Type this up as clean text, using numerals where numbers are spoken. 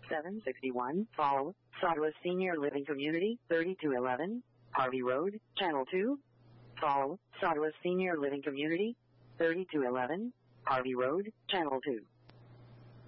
761, follow, Sawdust Senior Living Community, 3211, Harvey Road, Channel 2. Follow, Sawdust Senior Living Community, 3211, Harvey Road, Channel 2.